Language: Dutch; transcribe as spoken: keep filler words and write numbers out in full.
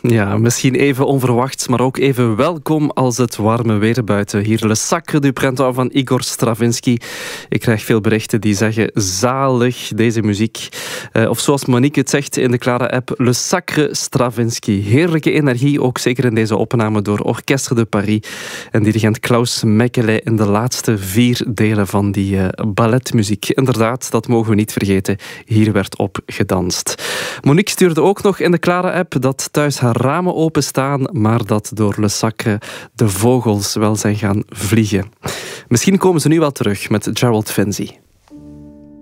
Ja, misschien even onverwachts, maar ook even welkom als het warme weer buiten. Hier Le Sacre du Printemps van Igor Stravinsky. Ik krijg veel berichten die zeggen zalig, deze muziek. Uh, of zoals Monique het zegt in de Clara-app, Le Sacre Stravinsky. Heerlijke energie, ook zeker in deze opname door Orchestre de Paris en dirigent Klaus Mekele in de laatste vier delen van die uh, balletmuziek. Inderdaad, dat mogen we niet vergeten. Hier werd op gedanst. Monique stuurde ook nog in de Clara-app dat thuis haar ramen openstaan, maar dat door Le Sacre de vogels wel zijn gaan vliegen. Misschien komen ze nu wel terug met Gerald Finzi.